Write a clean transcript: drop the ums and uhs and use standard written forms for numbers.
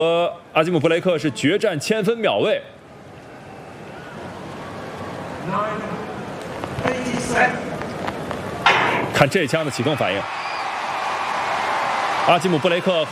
阿基姆·布雷克是决战千分秒位。看这枪的启动反应，阿基姆·布雷克。